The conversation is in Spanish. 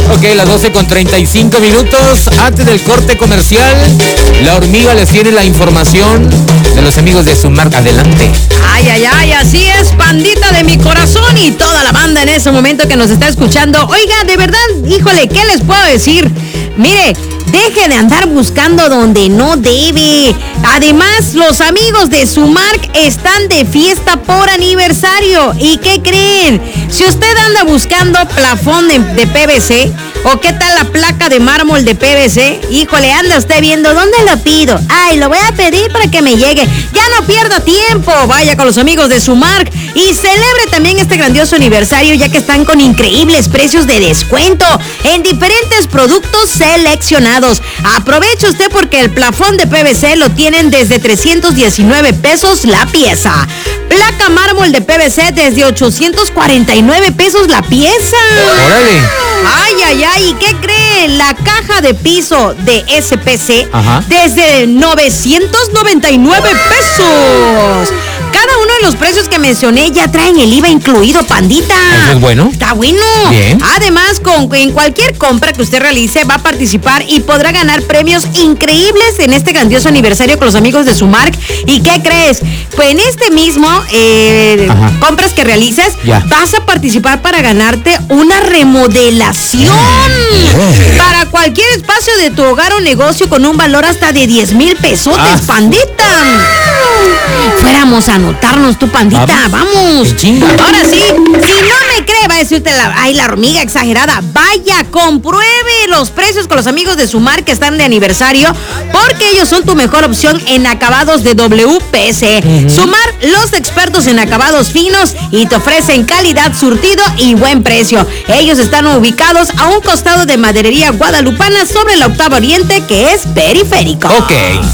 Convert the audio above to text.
Ok, las 12:35. Antes del corte comercial, la hormiga les tiene la información de los amigos de Sumark. Adelante. Ay, así es, pandita de mi corazón y toda la banda en ese momento que nos está escuchando. Oiga, de verdad, híjole, ¿qué les puedo decir? Mire, deje de andar buscando donde no debe. Además, los amigos de Sumark están de fiesta por aniversario. ¿Y qué creen? Si usted anda buscando plafón de PVC, o qué tal la placa de mármol de PVC, híjole, anda usted viendo dónde lo pido. Ay, lo voy a pedir para que me llegue. Ya no pierda tiempo. Vaya con los amigos de Sumark y celebre también este grandioso aniversario, ya que están con increíbles precios de descuento en diferentes productos seleccionados. Aproveche usted porque el plafón de PVC lo tienen desde 319 pesos la pieza. Placa mármol de PVC desde 849 pesos la pieza. ¡Órale! Ay, ¿qué cree? La caja de piso de SPC desde 999 pesos. Cada uno de los precios que mencioné ya traen el IVA incluido, pandita. ¿Eso es bueno? Está bueno. Bien. Además, en cualquier compra que usted realice va a participar y podrá ganar premios increíbles en este grandioso aniversario con los amigos de Sumark. ¿Y qué crees? Pues en este mismo compras que realices, vas a participar para ganarte una remodelación para cualquier espacio de tu hogar o negocio con un valor hasta de 10,000 pesotes, pandita. Fuéramos a anotarnos, tu pandita, vamos. Ahora sí, si no me cree, va a decirte la hormiga exagerada. Vaya, compruebe los precios con los amigos de Sumark que están de aniversario, porque ellos son tu mejor opción en acabados de WPS. Sumark, los expertos en acabados finos, y te ofrecen calidad, surtido y buen precio. Ellos están ubicados a un costado de Maderería Guadalupana sobre la Octava Oriente, que es Periférico. Ok.